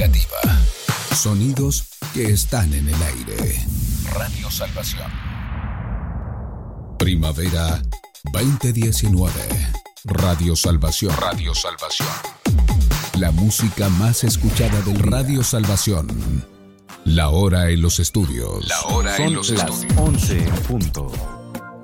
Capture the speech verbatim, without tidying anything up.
alternativa. Sonidos que están en el aire. Radio Salvación. Primavera veinte diecinueve. Radio Salvación. Radio Salvación. La música más escuchada del Radio Salvación. La hora en los estudios. La hora Son en los las estudios. once en punto.